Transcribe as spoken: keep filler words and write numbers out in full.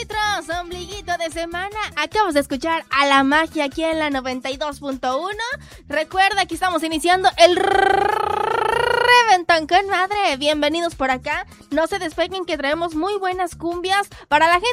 Litros, ombliguito de semana. Acabas de escuchar a La Magia aquí en la noventa y dos punto uno. Recuerda que estamos iniciando el Reventón con Madre. Bienvenidos por acá. No se despeguen que traemos muy buenas cumbias para la gente